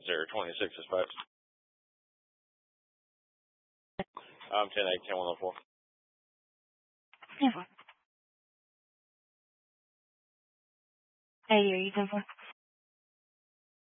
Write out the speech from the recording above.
026 dispatch. 10-8, 10-104. Yeah. Hey, are you 10-4?